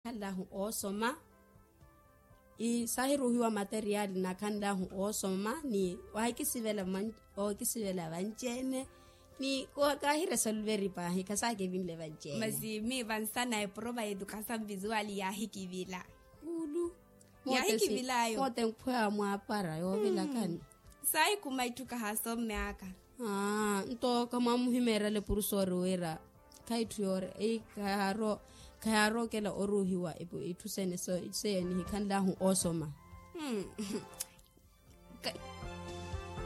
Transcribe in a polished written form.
kanda hu osoma sahiruhiwa material na kanda hu osoma ni wakisivela vanjene ni kwa kahira solveri pa hikasake vinle vanjene masi mi vansana e prova educação visual ya hikivila ulu ya hikivila yo mote mpwa mwapara yo vila kani sai kumaituka hasome aka nto kama muhimera le purusoro wera kaitu yore kayaro kela oruhiwa ipu itusene so iseni hikanda hu osoma